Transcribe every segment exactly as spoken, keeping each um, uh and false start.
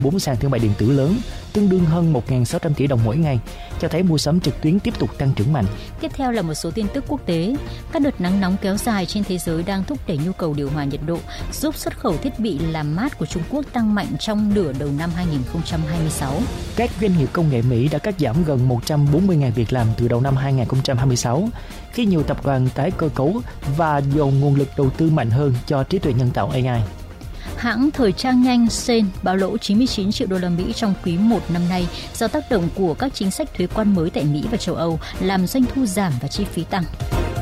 bốn sàn thương mại điện tử lớn, tương đương hơn một nghìn sáu trăm tỷ đồng mỗi ngày, cho thấy mua sắm trực tuyến tiếp tục tăng trưởng mạnh. Tiếp theo là một số tin tức quốc tế. Các đợt nắng nóng kéo dài trên thế giới đang thúc đẩy nhu cầu điều hòa nhiệt độ, giúp xuất khẩu thiết bị làm mát của Trung Quốc tăng mạnh trong nửa đầu năm hai không hai sáu. Các doanh nghiệp công nghệ Mỹ đã cắt giảm gần một trăm bốn mươi nghìn việc làm từ đầu năm hai không hai sáu, khi nhiều tập đoàn tái cơ cấu và dồn nguồn lực đầu tư mạnh hơn cho trí tuệ nhân tạo A I. Hãng thời trang nhanh Shein báo lỗ chín mươi chín triệu đô la Mỹ trong quý một năm nay do tác động của các chính sách thuế quan mới tại Mỹ và châu Âu làm doanh thu giảm và chi phí tăng.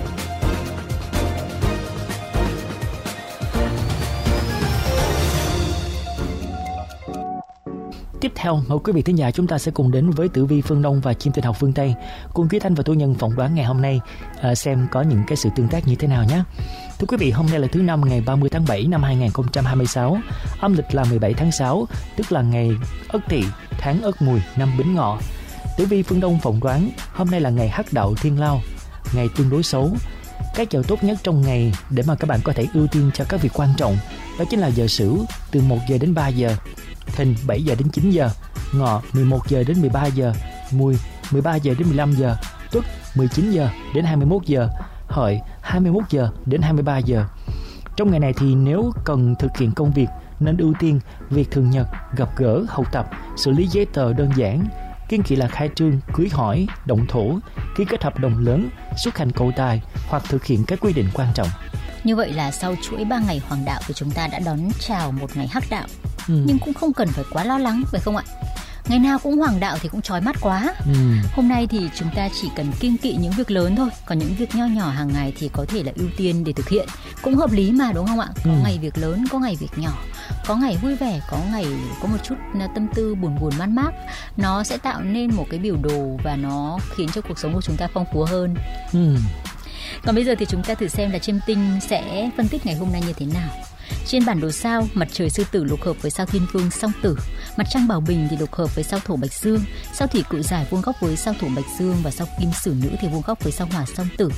Tiếp theo, mời quý vị thính giả chúng ta sẽ cùng đến với tử vi phương Đông và chim tinh học phương Tây, cùng Duy Thanh và Tú Nhân phỏng đoán ngày hôm nay, à, xem có những cái sự tương tác như thế nào nhé. Thưa quý vị, hôm nay là thứ năm ngày ba mươi tháng bảy năm hai không hai sáu, âm lịch là mười bảy tháng sáu, tức là ngày Ất Tỵ, tháng Ất Mùi, năm Bính Ngọ. Tử vi phương Đông phỏng đoán hôm nay là ngày Hắc Đạo Thiên Lao, ngày tương đối xấu. Các giờ tốt nhất trong ngày để mà các bạn có thể ưu tiên cho các việc quan trọng đó chính là giờ Sửu từ một giờ đến ba giờ, Thìn bảy giờ đến chín giờ, Ngọ mười một giờ đến mười ba giờ, Mùi mười ba giờ đến mười lăm giờ, Tuất mười chín giờ đến hai mươi mốt giờ, Hợi hai mươi mốt giờ đến hai mươi ba giờ. Trong ngày này thì nếu cần thực hiện công việc nên ưu tiên việc thường nhật, gặp gỡ, học tập, xử lý giấy tờ đơn giản, kiêng kỵ là khai trương, cưới hỏi, động thổ, ký kết hợp đồng lớn, xuất hành cầu tài hoặc thực hiện các quy định quan trọng. Như vậy là sau chuỗi ba ngày hoàng đạo thì chúng ta đã đón chào một ngày hắc đạo. Ừ. Nhưng cũng không cần phải quá lo lắng, phải không ạ? Ngày nào cũng hoàng đạo thì cũng chói mắt quá. Ừ. Hôm nay thì chúng ta chỉ cần kiêng kỵ những việc lớn thôi, còn những việc nho nhỏ hàng ngày thì có thể là ưu tiên để thực hiện. Cũng hợp lý mà, đúng không ạ? Có ừ. ngày việc lớn, có ngày việc nhỏ, có ngày vui vẻ, có ngày có một chút tâm tư buồn buồn man mác. Nó sẽ tạo nên một cái biểu đồ và nó khiến cho cuộc sống của chúng ta phong phú hơn. Ừ. Còn bây giờ thì chúng ta thử xem là chiêm tinh sẽ phân tích ngày hôm nay như thế nào. Trên bản đồ sao, mặt trời Sư Tử lục hợp với sao Thiên Vương Song Tử, mặt trăng Bảo Bình thì lục hợp với sao Thổ Bạch Dương, sao Thủy Cự Giải vuông góc với sao Thổ Bạch Dương và sao Kim Sử Nữ thì vuông góc với sao Hỏa Song Tử.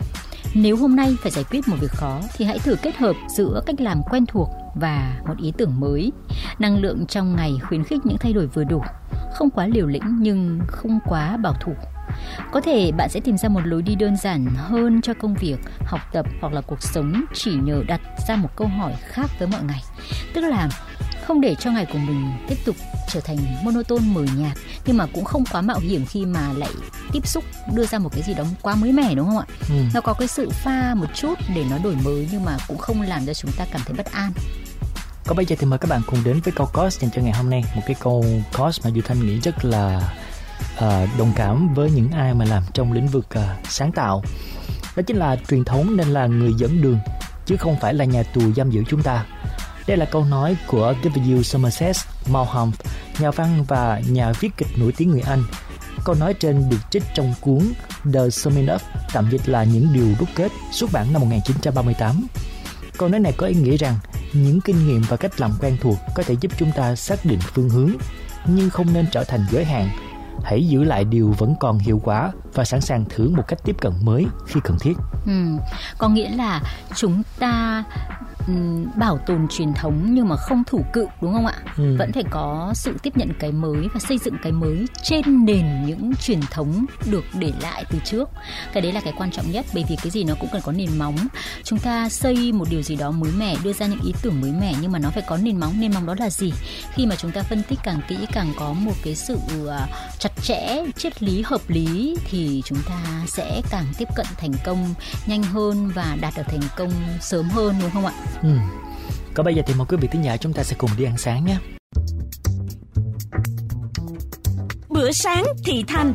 Nếu hôm nay phải giải quyết một việc khó thì hãy thử kết hợp giữa cách làm quen thuộc và một ý tưởng mới. Năng lượng trong ngày khuyến khích những thay đổi vừa đủ, không quá liều lĩnh nhưng không quá bảo thủ. Có thể bạn sẽ tìm ra một lối đi đơn giản hơn cho công việc, học tập hoặc là cuộc sống chỉ nhờ đặt ra một câu hỏi khác với mọi ngày. Tức là không để cho ngày của mình tiếp tục trở thành monotone mờ nhạt, nhưng mà cũng không quá mạo hiểm khi mà lại tiếp xúc đưa ra một cái gì đó quá mới mẻ, đúng không ạ? Ừ. Nó có cái sự pha một chút để nó đổi mới nhưng mà cũng không làm cho chúng ta cảm thấy bất an. Còn bây giờ thì mời các bạn cùng đến với câu cost dành cho ngày hôm nay. Một cái câu cost mà Duy Thanh nghĩ rất là À, đồng cảm với những ai mà làm trong lĩnh vực à, sáng tạo. Đó chính là truyền thống nên là người dẫn đường chứ không phải là nhà tù giam giữ chúng ta. Đây là câu nói của W. Somerset Maugham, nhà văn và nhà viết kịch nổi tiếng người Anh. Câu nói trên được trích trong cuốn The Summing Up, tạm dịch là những điều đúc kết, xuất bản năm một nghìn chín trăm ba mươi tám. Câu nói này có ý nghĩa rằng những kinh nghiệm và cách làm quen thuộc có thể giúp chúng ta xác định phương hướng, nhưng không nên trở thành giới hạn. Hãy giữ lại điều vẫn còn hiệu quả và sẵn sàng thử một cách tiếp cận mới khi cần thiết. Ừ, có nghĩa là chúng ta um, bảo tồn truyền thống nhưng mà không thủ cự, đúng không ạ? Ừ. Vẫn phải có sự tiếp nhận cái mới và xây dựng cái mới trên nền những truyền thống được để lại từ trước. Cái đấy là cái quan trọng nhất, bởi vì cái gì nó cũng cần có nền móng. Chúng ta xây một điều gì đó mới mẻ, đưa ra những ý tưởng mới mẻ, nhưng mà nó phải có nền móng. Nền móng đó là gì? Khi mà chúng ta phân tích càng kỹ, càng có một cái sự uh, chặt chẽ, triết lý hợp lý thì chúng ta sẽ càng tiếp cận thành công nhanh hơn và đạt được thành công sớm hơn, đúng không ạ? Ừ. Còn bây giờ thì mời quý vị thính giả chúng ta sẽ cùng đi ăn sáng nhé. Bữa sáng thị thành.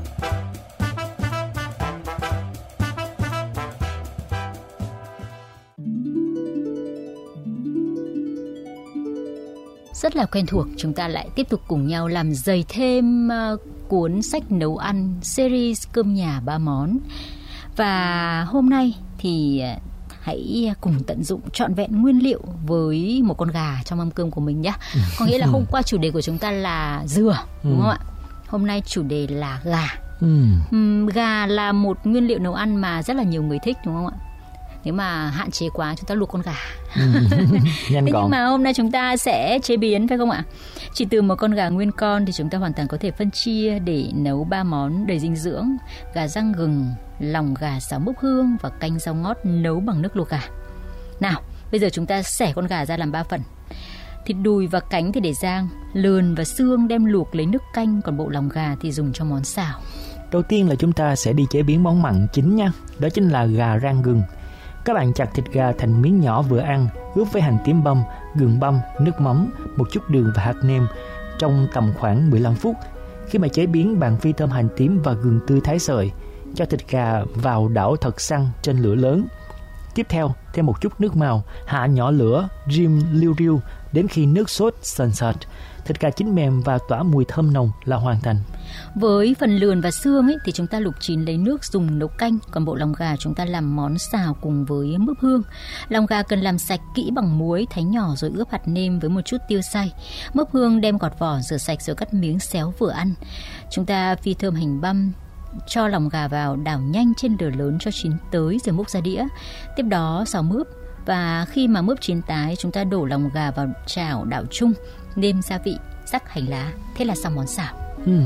Rất là quen thuộc, chúng ta lại tiếp tục cùng nhau làm dày thêm uh, cuốn sách nấu ăn series cơm nhà ba món. Và hôm nay thì uh, hãy cùng tận dụng trọn vẹn nguyên liệu với một con gà trong mâm cơm của mình nhé. Có nghĩa là hôm qua chủ đề của chúng ta là dừa, đúng không ạ? Hôm nay chủ đề là gà. Ừ. Uhm, gà là một nguyên liệu nấu ăn mà rất là nhiều người thích, đúng không ạ? Nếu mà hạn chế quá chúng ta luộc con gà. Ừ. Nhanh Thế gọn. nhưng mà hôm nay chúng ta sẽ chế biến phải không ạ? Chỉ từ một con gà nguyên con thì chúng ta hoàn toàn có thể phân chia để nấu ba món đầy dinh dưỡng: gà rang gừng, lòng gà xào mướp hương và canh rau ngót nấu bằng nước luộc gà. Nào, bây giờ chúng ta xẻ con gà ra làm ba phần. Thịt đùi và cánh thì để rang, lườn và xương đem luộc lấy nước canh, còn bộ lòng gà thì dùng cho món xào. Đầu tiên là chúng ta sẽ đi chế biến món mặn chính nha. Đó chính là gà rang gừng. Các bạn chặt thịt gà thành miếng nhỏ vừa ăn, ướp với hành tím băm, gừng băm, nước mắm, một chút đường và hạt nêm trong tầm khoảng mười lăm phút. Khi mà chế biến, bạn phi thơm hành tím và gừng tươi thái sợi. Cho thịt gà vào đảo thật săn trên lửa lớn. Tiếp theo, thêm một chút nước màu, hạ nhỏ lửa, rim liu riu đến khi nước sốt sần sệt. Thịt gà chín mềm và tỏa mùi thơm nồng là hoàn thành. Với phần lườn và xương ấy, thì chúng ta luộc chín lấy nước dùng nấu canh, còn bộ lòng gà chúng ta làm món xào cùng với mướp hương. Lòng gà cần làm sạch kỹ bằng muối, thái nhỏ rồi ướp hạt nêm với một chút tiêu xay. Mướp hương đem gọt vỏ, rửa sạch rồi cắt miếng xéo vừa ăn. Chúng ta phi thơm hành băm, cho lòng gà vào, đảo nhanh trên lửa lớn cho chín tới rồi múc ra đĩa. Tiếp đó xào mướp, và khi mà mướp chín tái, chúng ta đổ lòng gà vào chảo đảo chung, nêm gia vị, rắc hành lá. Thế là xong món xào. uhm.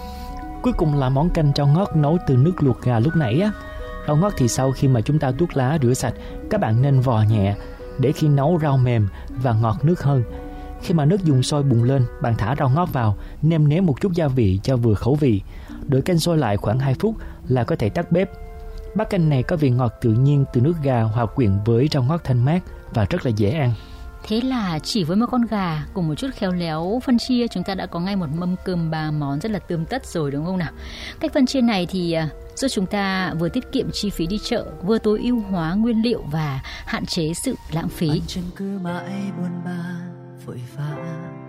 Cuối cùng là món canh rau ngót nấu từ nước luộc gà lúc nãy á. Rau ngót thì sau khi mà chúng ta tuốt lá rửa sạch, các bạn nên vò nhẹ để khi nấu rau mềm và ngọt nước hơn. Khi mà nước dùng sôi bùng lên, bạn thả rau ngót vào, nêm nếm một chút gia vị cho vừa khẩu vị. Đợi canh sôi lại khoảng hai phút là có thể tắt bếp. Bát canh này có vị ngọt tự nhiên từ nước gà hòa quyện với rau ngót thanh mát và rất là dễ ăn. Thế là chỉ với một con gà cùng một chút khéo léo phân chia, chúng ta đã có ngay một mâm cơm ba món rất là tươm tất rồi, đúng không nào? Cách phân chia này thì giúp chúng ta vừa tiết kiệm chi phí đi chợ, vừa tối ưu hóa nguyên liệu và hạn chế sự lãng phí. Anh chân cứ mãi buồn ba vội vã,